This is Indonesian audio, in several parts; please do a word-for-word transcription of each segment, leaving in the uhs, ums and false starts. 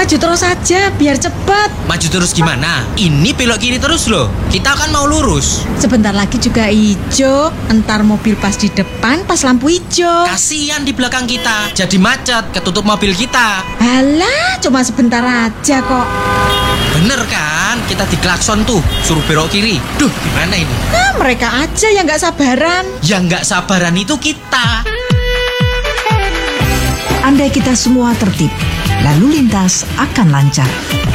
Maju terus saja, biar cepat. Maju terus gimana? Ini belok kiri terus loh. Kita kan mau lurus. Sebentar lagi juga hijau. Entar mobil pas di depan, pas lampu hijau. Kasian di belakang kita, jadi macet, ketutup mobil kita. Alah, cuma sebentar aja kok. Bener kan? Kita diklakson tuh, suruh belok kiri. Duh, gimana ini? Nah, mereka aja yang gak sabaran. Yang gak sabaran itu kita. Andai kita semua tertib, lalu lintas akan lancar.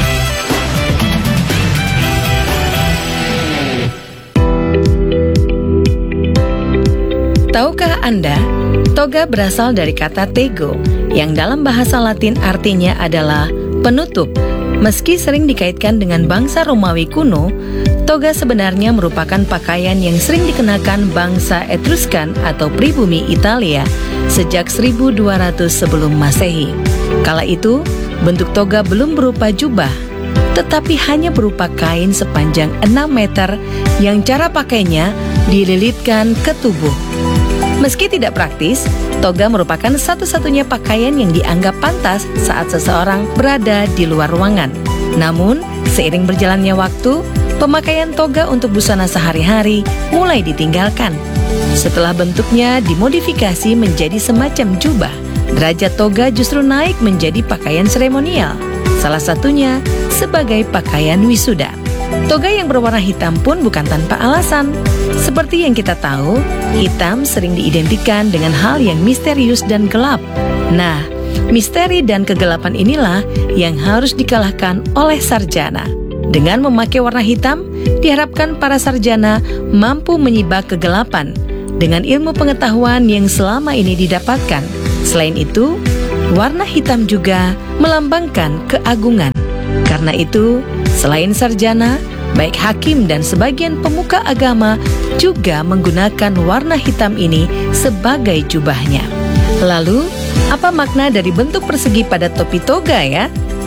Tahukah Anda, toga berasal dari kata tego, yang dalam bahasa Latin artinya adalah penutup. Meski sering dikaitkan dengan bangsa Romawi kuno, toga sebenarnya merupakan pakaian yang sering dikenakan bangsa Etruskan atau pribumi Italia sejak seribu dua ratus sebelum Masehi. Kala itu, bentuk toga belum berupa jubah, tetapi hanya berupa kain sepanjang enam meter yang cara pakainya dililitkan ke tubuh. Meski tidak praktis, toga merupakan satu-satunya pakaian yang dianggap pantas saat seseorang berada di luar ruangan. Namun, seiring berjalannya waktu, pemakaian toga untuk busana sehari-hari mulai ditinggalkan. Setelah bentuknya dimodifikasi menjadi semacam jubah, derajat toga justru naik menjadi pakaian seremonial. Salah satunya sebagai pakaian wisuda. Toga yang berwarna hitam pun bukan tanpa alasan. Seperti yang kita tahu, hitam sering diidentikan dengan hal yang misterius dan gelap. Nah, misteri dan kegelapan inilah yang harus dikalahkan oleh sarjana. Dengan memakai warna hitam, diharapkan para sarjana mampu menyibak kegelapan dengan ilmu pengetahuan yang selama ini didapatkan. Selain itu, warna hitam juga melambangkan keagungan. Karena itu, selain sarjana, baik hakim dan sebagian pemuka agama juga menggunakan warna hitam ini sebagai jubahnya. Lalu, apa makna dari bentuk persegi pada topi toga ya?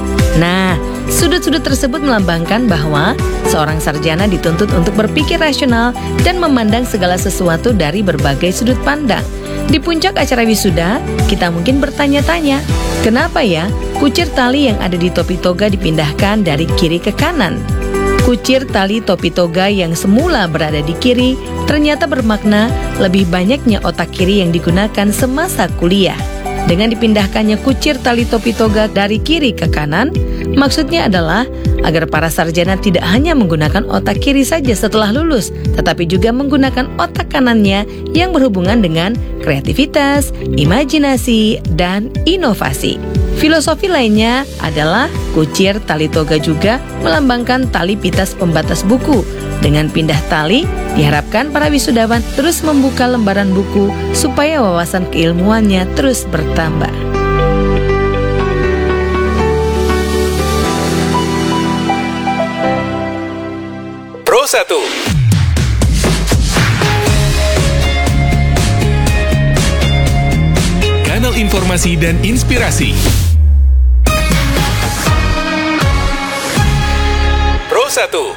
Nah, sudut-sudut tersebut melambangkan bahwa seorang sarjana dituntut untuk berpikir rasional dan memandang segala sesuatu dari berbagai sudut pandang. Di puncak acara wisuda, kita mungkin bertanya-tanya, kenapa ya kucir tali yang ada di topi toga dipindahkan dari kiri ke kanan? Kucir tali topi toga yang semula berada di kiri ternyata bermakna lebih banyaknya otak kiri yang digunakan semasa kuliah. Dengan dipindahkannya kucir tali topi toga dari kiri ke kanan, maksudnya adalah agar para sarjana tidak hanya menggunakan otak kiri saja setelah lulus, tetapi juga menggunakan otak kanannya yang berhubungan dengan kreativitas, imajinasi, dan inovasi. Filosofi lainnya adalah kucir tali toga juga melambangkan tali pitas pembatas buku. Dengan pindah tali, diharapkan para wisudawan terus membuka lembaran buku supaya wawasan keilmuannya terus bertambah. Pro satu. Kanal informasi dan inspirasi. Pro satu.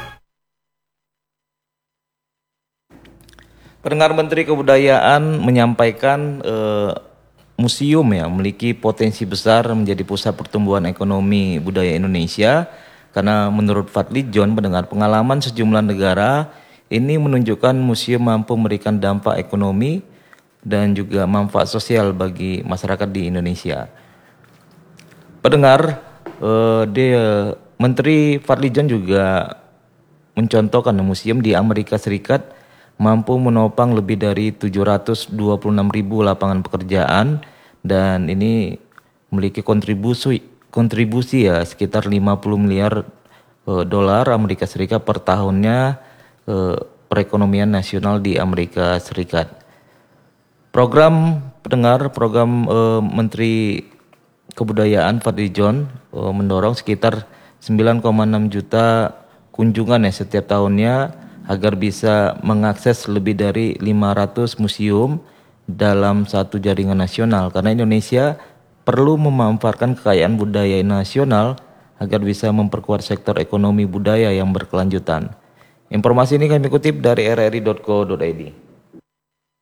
Pendengar, Menteri Kebudayaan menyampaikan eh, museum ya memiliki potensi besar menjadi pusat pertumbuhan ekonomi budaya Indonesia, karena menurut Fadlizon, pendengar, pengalaman sejumlah negara ini menunjukkan museum mampu memberikan dampak ekonomi dan juga manfaat sosial bagi masyarakat di Indonesia. Pendengar, eh, dia, Menteri Fadlizon juga mencontohkan museum di Amerika Serikat mampu menopang lebih dari tujuh ratus dua puluh enam ribu lapangan pekerjaan, dan ini memiliki kontribusi kontribusi ya sekitar lima puluh miliar uh, dolar Amerika Serikat per tahunnya uh, perekonomian nasional di Amerika Serikat. Program pendengar program uh, Menteri Kebudayaan Fadlizon uh, mendorong sekitar sembilan koma enam juta kunjungan ya setiap tahunnya agar bisa mengakses lebih dari lima ratus museum dalam satu jaringan nasional, karena Indonesia perlu memanfaatkan kekayaan budaya nasional agar bisa memperkuat sektor ekonomi budaya yang berkelanjutan. Informasi ini kami kutip dari r r i dot co dot i d.